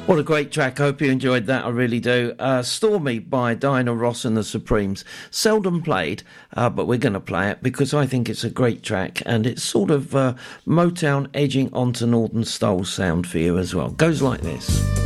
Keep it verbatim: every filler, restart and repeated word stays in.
What a great track. I hope you enjoyed that. I really do. Uh, Stormy by Diana Ross and the Supremes. Seldom played, uh, but we're going to play it because I think it's a great track and it's sort of uh, Motown edging onto Northern Soul sound for you as well. Goes like this.